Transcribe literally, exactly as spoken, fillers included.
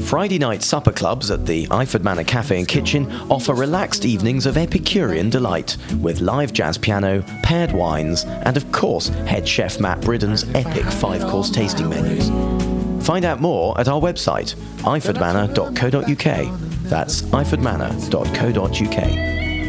Friday night supper clubs at the Iford Manor Cafe and Kitchen offer relaxed evenings of Epicurean delight, with live jazz piano, paired wines, and of course, head chef Matt Bridden's epic five-course tasting menus. Find out more at our website, iford manor dot co dot uk. That's iford manor dot co dot uk.